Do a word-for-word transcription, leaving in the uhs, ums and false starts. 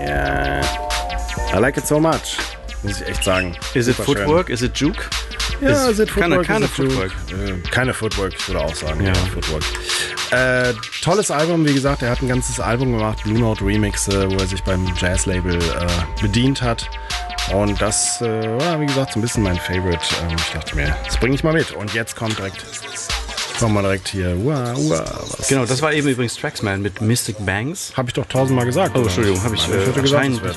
Yeah. I like it so much. Muss ich echt sagen. Is it Super Footwork? schön. Is it Juke? Ja, is it Footwork? Keine, keine is it Footwork. Äh, keine Footwork, ich würde auch sagen. Ja. Ja, Footwork. Äh, tolles Album, wie gesagt, er hat ein ganzes Album gemacht, Blue Note Remixe, wo er sich beim Jazz-Label äh, bedient hat. Und das äh, war, wie gesagt, so ein bisschen mein Favorite. Ähm, ich dachte mir, das bringe ich mal mit. Und jetzt kommt direkt, kommen wir direkt hier. Uah, uah, was Genau, das war eben übrigens Traxman mit Mystic Bangs. habe ich doch tausendmal gesagt. Oh, Entschuldigung, habe ich, ich äh, hätte gesagt, anscheinend- das wäre